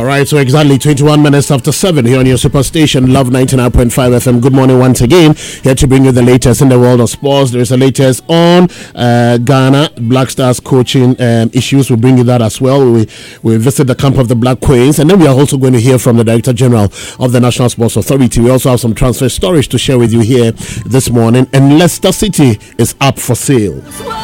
All right, so exactly 21 minutes after 7 here on your superstation, Love 99.5 FM. Good morning once again. Here to bring you the latest in the world of sports. There is the latest on Ghana Black Stars coaching issues. We'll bring you that as well. We visit the camp of the Black Queens, and then we are also going to hear from the Director General of the National Sports Authority. We also have some transfer stories to share with you here this morning. And Leicester City is up for sale.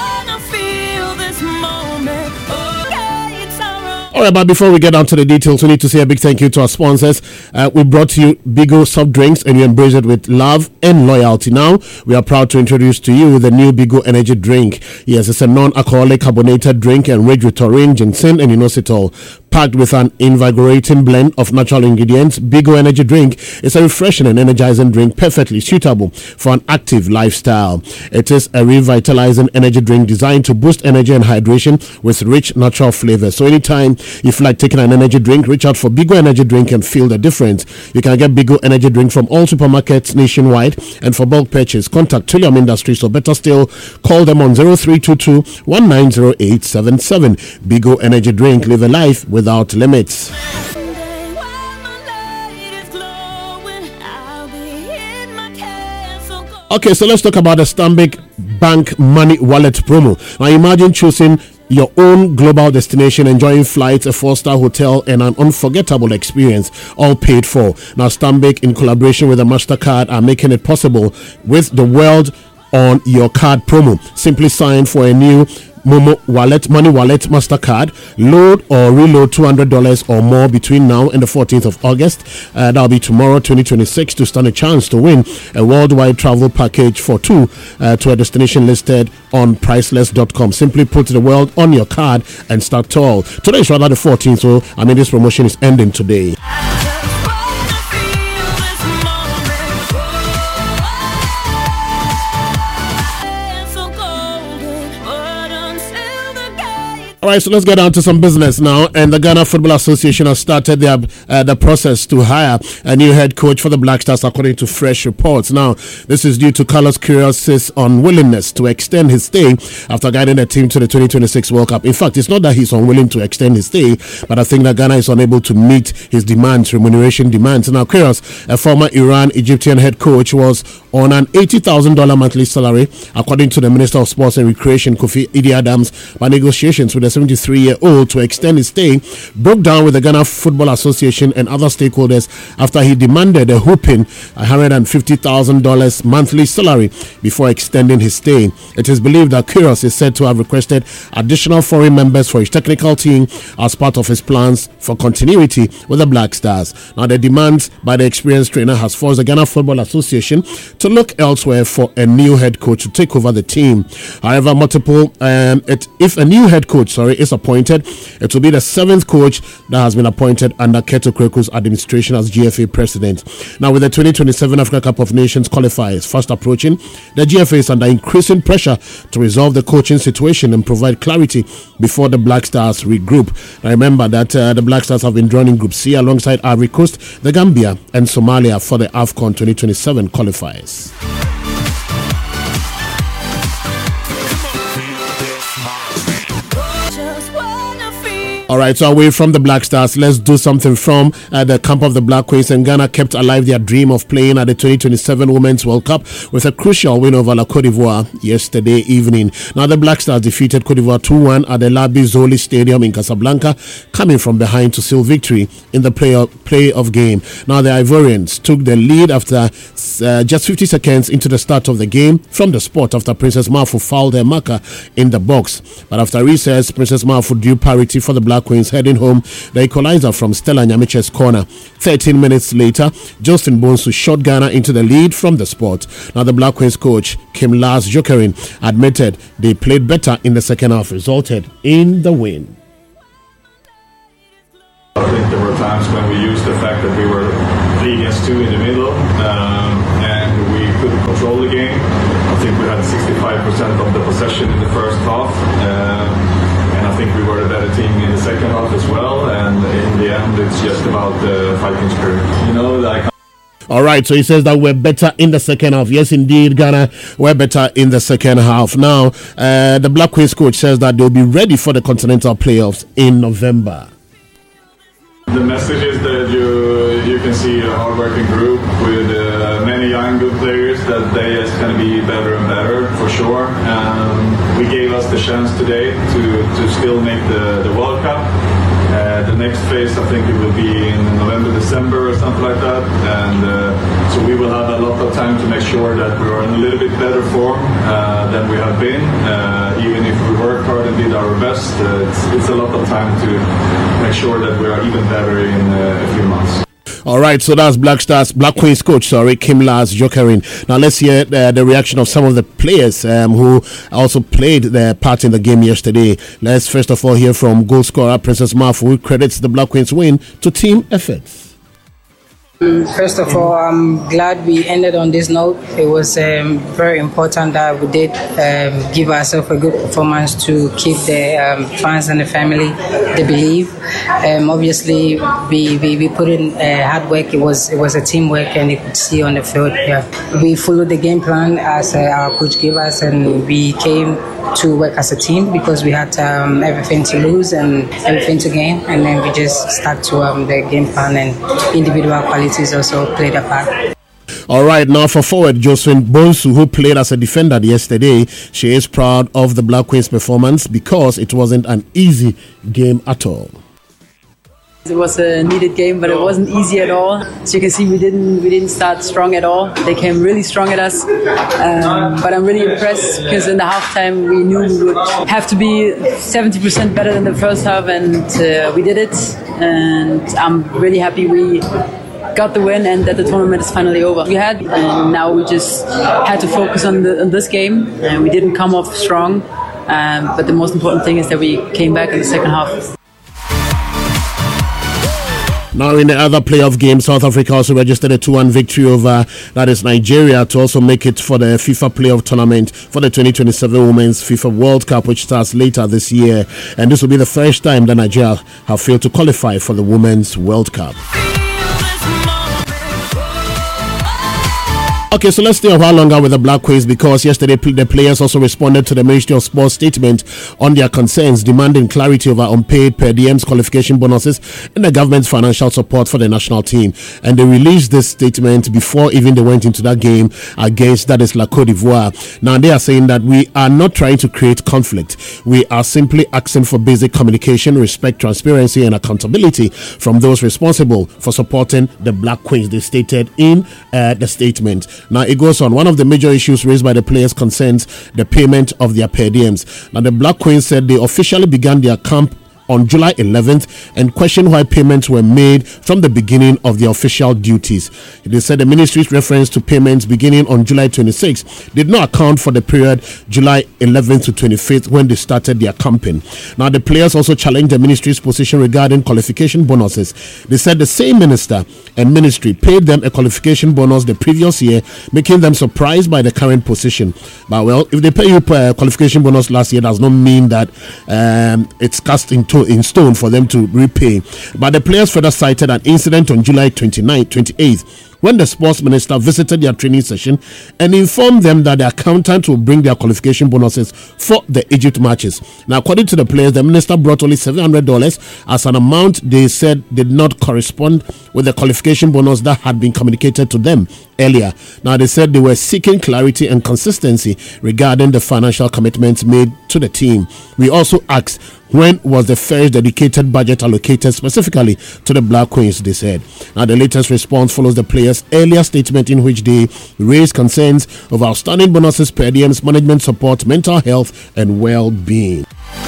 All right, but before we get down to the details, we need to say a big thank you to our sponsors. We brought you Bigo soft drinks, and you embrace it with love and loyalty. Now, we are proud to introduce to you the new Bigo energy drink. Yes, it's a non-alcoholic carbonated drink enriched with taurine, ginseng, and inositol. Packed with an invigorating blend of natural ingredients, Bigo energy drink is a refreshing and energizing drink perfectly suitable for an active lifestyle. It is a revitalizing energy drink designed to boost energy and hydration with rich natural flavors. So anytime you feel like taking an energy drink, reach out for Bigo energy drink and feel the difference. You can get Bigo energy drink from all supermarkets nationwide, and for bulk purchase, contact Trillium Industries, or better still, call them on 0322 190877. Bigo energy drink, live a life without limits. Okay, so let's talk about the Stanbic Bank Money Wallet promo. Now imagine choosing your own global destination, enjoying flights, a 4-star hotel, and an unforgettable experience, all paid for. Now Stanbic, in collaboration with the MasterCard, are making it possible with the World on Your Card promo. Simply sign for a new Momo Wallet, Money Wallet, MasterCard. Load or reload $200 or more between now and the 14th of August. That'll be tomorrow, 2026, to stand a chance to win a worldwide travel package for two to a destination listed on priceless.com. Simply put the world on your card and start tall. Today is rather the 14th, so this promotion is ending today. All right, so let's get down to some business now. And the Ghana Football Association has started the process to hire a new head coach for the Black Stars, according to fresh reports. Now, this is due to Carlos Queiroz' unwillingness to extend his stay after guiding the team to the 2026 World Cup. In fact, it's not that he's unwilling to extend his stay, but I think that Ghana is unable to meet his demands, remuneration demands. Now, Queiroz, a former Iran-Egyptian head coach, was on an $80,000 monthly salary, according to the Minister of Sports and Recreation, Kofi Idi Adams, by negotiations with the 73-year-old to extend his stay broke down with the Ghana Football Association and other stakeholders after he demanded a whopping $150,000 monthly salary before extending his stay. It is believed that Queiroz is said to have requested additional foreign members for his technical team as part of his plans for continuity with the Black Stars. Now, the demands by the experienced trainer has forced the Ghana Football Association to look elsewhere for a new head coach to take over the team. However, if a new head coach is appointed, it will be the 7th coach that has been appointed under Keto Kreku's administration as GFA president. Now, with the 2027 Africa Cup of Nations qualifiers fast approaching, the GFA is under increasing pressure to resolve the coaching situation and provide clarity before the Black Stars regroup. Now, remember that the Black Stars have been drawn in Group C alongside Ivory Coast, the Gambia, and Somalia for the AFCON 2027 qualifiers. All right, so away from the Black Stars, let's do something from the camp of the Black Queens. And Ghana kept alive their dream of playing at the 2027 Women's World Cup with a crucial win over La Côte d'Ivoire yesterday evening. Now, the Black Stars defeated Côte d'Ivoire 2-1 at the Labi Zoli Stadium in Casablanca, coming from behind to seal victory in the playoff game. Now, the Ivorians took the lead after just 50 seconds into the start of the game from the spot after Princess Malfoy fouled her marker in the box. But after recess, Princess Malfoy drew parity for the Black Queens, heading home the equalizer from Stella Nyamiche's corner. 13 minutes later, Justin Bonsu shot Ghana into the lead from the spot. Now, the Black Queens coach, Kim Lars Jokerin, admitted they played better in the second half, resulted in the win. I think there were times when we used the fact that we were 3 against 2 in the middle, and we couldn't control the game. I think we had 65% of the possession in the first half. And I think we were a better team in the second half as well. And in the end, it's just about the fighting spirit. All right, so he says that we're better in the second half. Yes, indeed, Ghana, we're better in the second half. Now, the Black Queens coach says that they'll be ready for the continental playoffs in November. The message is that you can see a hard-working group with many young good players, that they is going to be better and better for sure. We gave us the chance today to still make the World Cup. The next phase, I think it will be in November, December or something like that. And so we will have a lot of time to make sure that we are in a little bit better form than we have been. Even if we worked hard and did our best, it's a lot of time to make sure that we are even better in a few months. All right, so that's Black Queens coach, Kim Lars Jokerin. Now let's hear the reaction of some of the players who also played their part in the game yesterday. Let's first of all hear from goal scorer Princess Mafu, who credits the Black Queens win to team efforts. First of all, I'm glad we ended on this note. It was very important that we did give ourselves a good performance to keep the fans and the family, they believe. Obviously, we put in hard work. It was a teamwork, and you could see on the field. Yeah, we followed the game plan as our coach gave us, and we came to work as a team because we had everything to lose and everything to gain, and then we just stuck to the game plan, and individual qualities also played a part. All right, now for forward Josephine Bonsu, who played as a defender yesterday. She is proud of the Black Queens performance because it wasn't an easy game at all. It was a needed game, but it wasn't easy at all. So you can see we didn't start strong at all. They came really strong at us, but I'm really impressed because in the halftime we knew we would have to be 70% better than the first half, and we did it. And I'm really happy we got the win and that the tournament is finally over. And now we just had to focus on this game, and we didn't come off strong. But the most important thing is that we came back in the second half. Now in the other playoff game, South Africa also registered a 2-1 victory over, that is Nigeria, to also make it for the FIFA playoff tournament for the 2027 Women's FIFA World Cup, which starts later this year. And this will be the first time that Nigeria have failed to qualify for the Women's World Cup. Okay, so let's stay a while longer with the Black Queens, because yesterday the players also responded to the Ministry of Sports statement on their concerns, demanding clarity over unpaid per diems, qualification bonuses, and the government's financial support for the national team. And they released this statement before even they went into that game against, that is, La Côte d'Ivoire. Now they are saying that we are not trying to create conflict. We are simply asking for basic communication, respect, transparency, and accountability from those responsible for supporting the Black Queens, they stated in the statement. Now it goes on. One of the major issues raised by the players concerns the payment of their per diems. Now the Black Queens said they officially began their camp on July 11th and questioned why payments were made from the beginning of their official duties. They said the ministry's reference to payments beginning on July 26th did not account for the period July 11th to 25th when they started their campaign. Now the players also challenged the ministry's position regarding qualification bonuses. They said the same minister and ministry paid them a qualification bonus the previous year, making them surprised by the current position. But well, if they pay you a qualification bonus last year, does not mean that it's cast in stone for them to repay. But the players further cited an incident on July 28th when the sports minister visited their training session and informed them that the accountant will bring their qualification bonuses for the Egypt matches. Now, according to the players, the minister brought only $700 as an amount they said did not correspond with the qualification bonus that had been communicated to them earlier. Now, they said they were seeking clarity and consistency regarding the financial commitments made to the team. We also asked, when was the first dedicated budget allocated specifically to the Black Queens, they said. Now, the latest response follows the players' earlier statement in which they raised concerns of outstanding bonuses, per diems, management support, mental health, and well-being.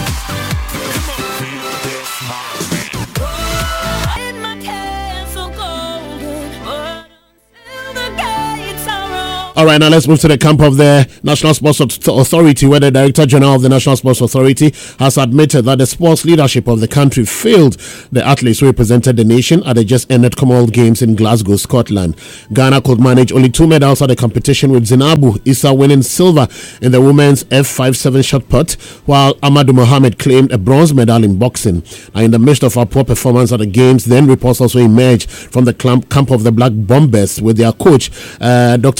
All right, now let's move to the camp of the National Sports Authority, where the Director General of the National Sports Authority has admitted that the sports leadership of the country failed the athletes who represented the nation at the just ended Commonwealth Games in Glasgow, Scotland. Ghana could manage only 2 medals at the competition, with Zainabu Issa winning silver in the women's F57 shot put, while Amadou Mohamed claimed a bronze medal in boxing. And in the midst of our poor performance at the Games, then reports also emerged from the camp of the Black Bombers, with their coach, Dr. Foriasa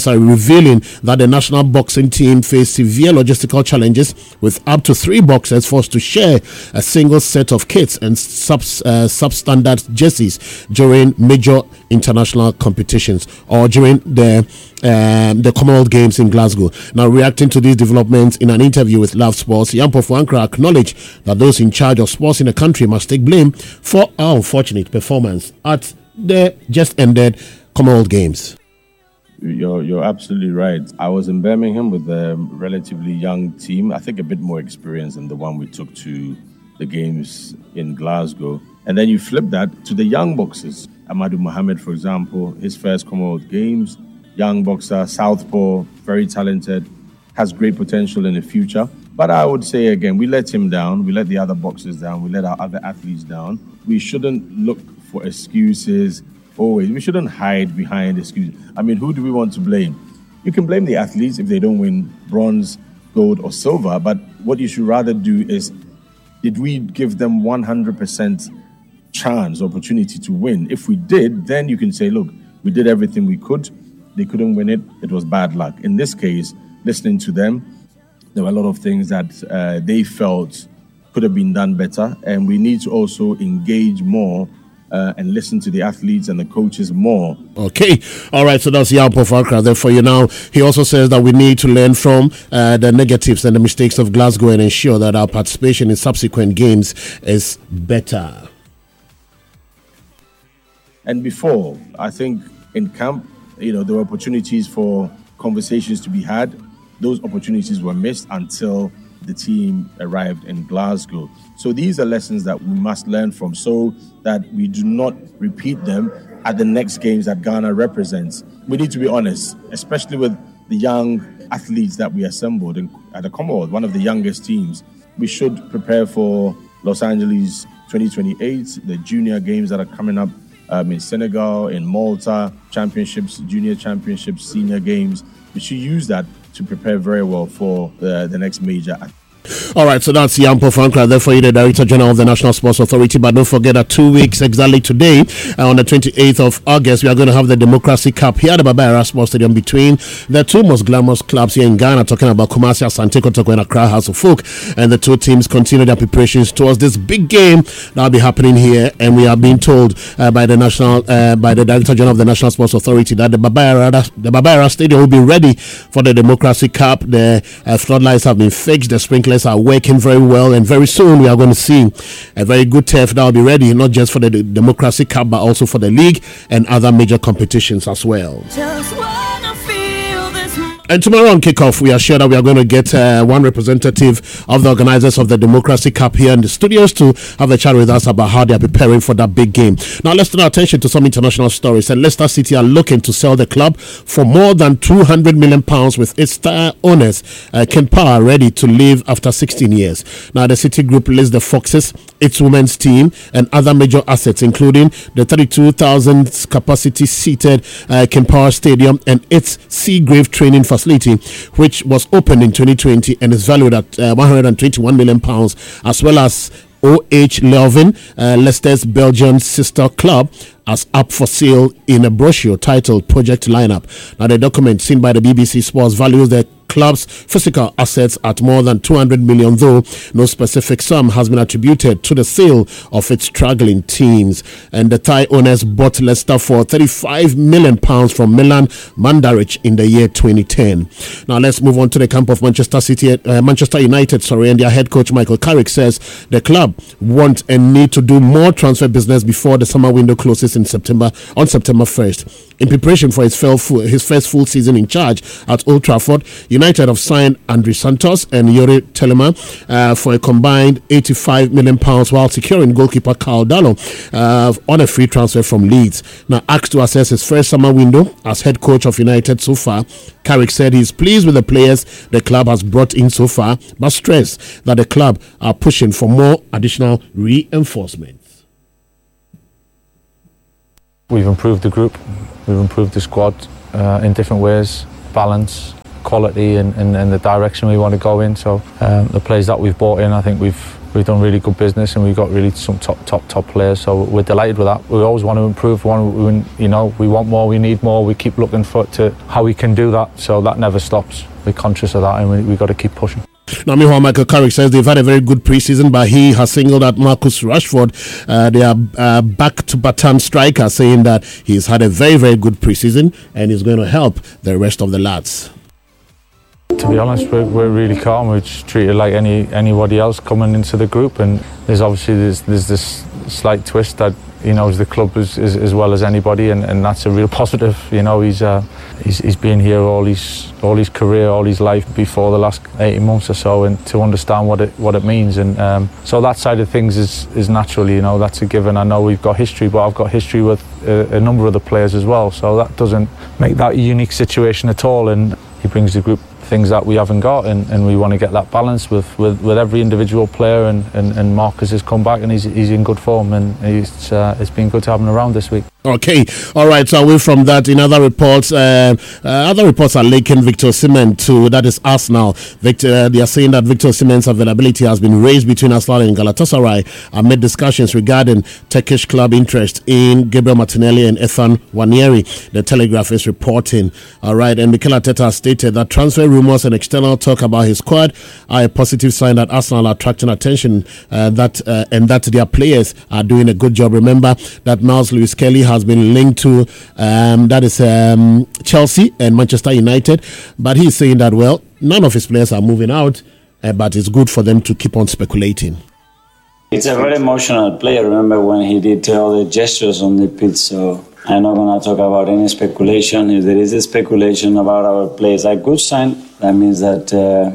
revealing that the national boxing team faced severe logistical challenges with up to 3 boxers forced to share a single set of kits and substandard jerseys during major international competitions or during the Commonwealth Games in Glasgow. Now, reacting to these developments in an interview with Love Sports, Jan Pofuankra acknowledged that those in charge of sports in the country must take blame for our unfortunate performance at the just ended Commonwealth Games. You're absolutely right. I was in Birmingham with a relatively young team, I think a bit more experienced than the one we took to the games in Glasgow. And then you flip that to the young boxers. Amadou Mohamed, for example, his first Commonwealth Games, young boxer, southpaw, very talented, has great potential in the future. But I would say again, we let him down, we let the other boxers down, we let our other athletes down. We shouldn't look for excuses always. We shouldn't hide behind excuses. I mean, who do we want to blame? You can blame the athletes if they don't win bronze, gold, or silver, but what you should rather do is, did we give them 100% chance, opportunity to win? If we did, then you can say, look, we did everything we could. They couldn't win it. It was bad luck. In this case, listening to them, there were a lot of things that they felt could have been done better. And we need to also engage more and listen to the athletes and the coaches more. Okay. All right. So that's Jan Pofuankra there for you now. He also says that we need to learn from the negatives and the mistakes of Glasgow and ensure that our participation in subsequent games is better. And before, I think in camp, there were opportunities for conversations to be had. Those opportunities were missed until the team arrived in Glasgow. So these are lessons that we must learn from so that we do not repeat them at the next games that Ghana represents. We need to be honest, especially with the young athletes that we assembled at the Commonwealth, one of the youngest teams. We should prepare for Los Angeles 2028, the junior games that are coming up in Senegal, in Malta, championships, junior championships, senior games. We should use that to prepare very well for the next major. All right, so that's Jan Pofuankra, therefore the Director General of the National Sports Authority. But don't forget that 2 weeks exactly today, on the 28th of August, we are going to have the Democracy Cup here at the Baba Yara Sports Stadium between the two most glamorous clubs here in Ghana, talking about Kumasi Asante Kotoko and Accra House of Folk. And the two teams continue their preparations towards this big game that will be happening here. And we are being told by the Director General of the National Sports Authority that the Baba Yara Stadium will be ready for the Democracy Cup. The floodlights have been fixed, the sprinklers are working very well, and very soon we are going to see a very good turf that will be ready not just for the Democracy Cup but also for the league and other major competitions as well. And tomorrow on kickoff, we are sure that we are going to get one representative of the organizers of the Democracy Cup here in the studios to have a chat with us about how they are preparing for that big game. Now, let's turn our attention to some international stories. And Leicester City are looking to sell the club for more than £200 million with its star owners, Ken Power, ready to leave after 16 years. Now, the City Group lists the Foxes, its women's team, and other major assets, including the 32,000 capacity seated Ken Power Stadium and its Seagrave training facility, which was opened in 2020 and is valued at £121 million, as well as OH Leuven, Leicester's Belgian sister club, as up for sale in a brochure titled Project Lineup. Now, the document seen by the BBC Sports values the club's physical assets at more than 200 million, though no specific sum has been attributed to the sale of its struggling teams. And the Thai owners bought Leicester for £35 million from Milan Mandaric in the year 2010. Now let's move on to the camp of Manchester United, and their head coach Michael Carrick says the club want and need to do more transfer business before the summer window closes on September 1st. In preparation for his first full season in charge at Old Trafford, United have signed Andre Santos and Yuri Telema for a combined £85 million while securing goalkeeper Carl Dallo on a free transfer from Leeds. Now, asked to assess his first summer window as head coach of United so far, Carrick said he's pleased with the players the club has brought in so far, but stressed that the club are pushing for more additional reinforcements. We've improved the group, we've improved the squad in different ways, balance, quality and the direction we want to go in. So the players that we've brought in, I think we've we've done really good business and we've got really some top players. So we're delighted with that. We always want to improve. We want more. We need more. We keep looking to how we can do that. So that never stops. We're conscious of that, and we've got to keep pushing. Now, meanwhile, Michael Carrick says they've had a very good preseason, but he has singled out Marcus Rashford, their back-to-baton striker, saying that he's had a very, very good preseason and is going to help the rest of the lads. To be honest, we're really calm. We're just treated like anybody else coming into the group, and there's obviously there's this slight twist that he knows the club as well as anybody, and that's a real positive. He's been here all his career, all his life before the last 18 months or so, and to understand what it means, and so that side of things is naturally, that's a given. I know we've got history, but I've got history with a number of the players as well, so that doesn't make that a unique situation at all, and he brings the group things that we haven't got, and we want to get that balance with every individual player, and Marcus has come back and he's in good form, and it's been good to have him around this week. Okay, all right. So away from that, in other reports are linking Victor Osimhen to, that is Arsenal. They are saying that Victor Osimhen's availability has been raised between Arsenal and Galatasaray amid discussions regarding Turkish club interest in Gabriel Martinelli and Ethan Nwaneri. The Telegraph is reporting. All right, and Mikel Arteta stated that transfer rumors and external talk about his squad are a positive sign that Arsenal are attracting attention, and that their players are doing a good job. Remember that Miles Lewis Kelly has been linked to Chelsea and Manchester United, but he's saying that, well, none of his players are moving out, but it's good for them to keep on speculating. It's a very emotional player. Remember when he did all the gestures on the pitch, so I'm not going to talk about any speculation. If there is a speculation about our players, a good sign. That means that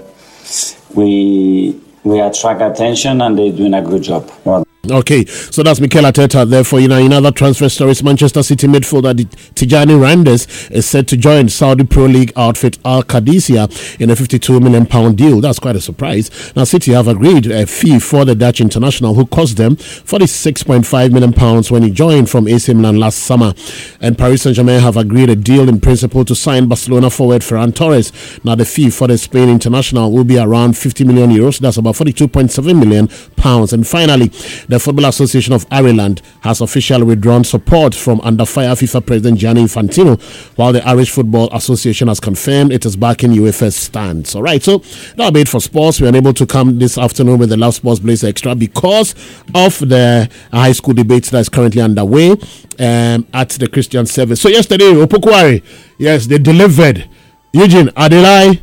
we attract attention and they're doing a good job. Okay, so that's Mikel Arteta. Therefore, in other transfer stories, Manchester City midfielder Tijani Randes is set to join Saudi Pro League outfit Al Qadisiyah in a £52 million deal. That's quite a surprise. Now, City have agreed a fee for the Dutch international, who cost them £46.5 million when he joined from AC Milan last summer. And Paris Saint-Germain have agreed a deal in principle to sign Barcelona forward Ferran Torres. Now, the fee for the Spain international will be around €50 million. That's about £42.7 million. And finally, the Football Association of Ireland has officially withdrawn support from under fire FIFA President Gianni Infantino, while the Irish Football Association has confirmed it is backing UEFA's stance. All right, so that'll be it for sports. We are unable to come this afternoon with the Love Sports Blaze Extra because of the high school debate that is currently underway at the Christian service. So yesterday, Opokwari, yes, they delivered. Eugene Adelai.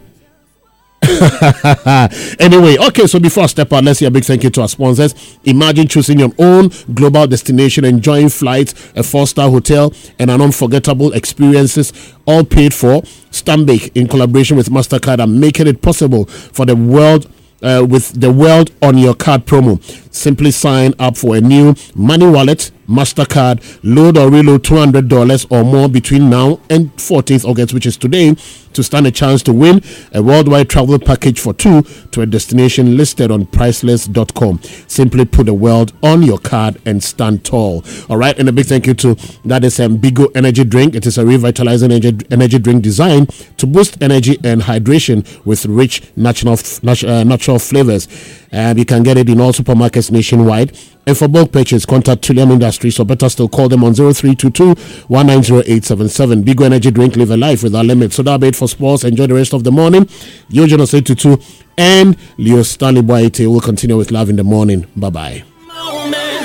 Anyway, okay, so before I step out, let's say a big thank you to our sponsors. Imagine choosing your own global destination, enjoying flights, a 4-star hotel, and an unforgettable experiences, all paid for. Stanbic, in collaboration with MasterCard, are making it possible for the world with the World on Your Card promo. Simply sign up for a new money wallet, MasterCard, load or reload $200 or more between now and 14th August, which is today, to stand a chance to win a worldwide travel package for two to a destination listed on priceless.com. Simply put the world on your card and stand tall. All right, and a big thank you to that is Bigo Energy Drink. It is a revitalizing energy drink designed to boost energy and hydration with rich natural flavors. And you can get it in all supermarkets nationwide. And for bulk purchase, contact Trillium Industries, or better still, call them on 0322-190-877. Bigo Energy Drink, live a life without limits. So that'll be it for sports. Enjoy the rest of the morning. Eugene Osetutu and Leo Stanley Boite will continue with Love in the Morning. Bye-bye.